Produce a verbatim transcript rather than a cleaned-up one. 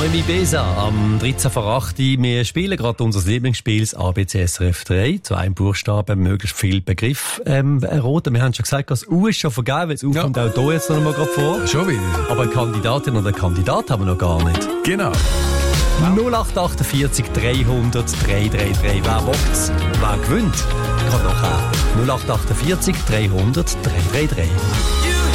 Noemi Besa am dreizehn vor acht. Wir spielen gerade unser Lieblingsspiel, das A B C S R F drei. Zu einem Buchstaben möglichst viel Begriff ähm, erraten. Wir haben schon gesagt, das U ist schon vergeben, weil es U kommt ja auch hier jetzt noch mal gerade vor. Schon wieder. Aber eine Kandidatin oder einen Kandidat haben wir noch gar nicht. Genau. null acht achtundvierzig dreihundert dreihundertdreiunddreißig. Wer wagt's? Wer gewinnt? Kann nachher. null acht achtundvierzig dreihundert dreihundertdreiunddreißig.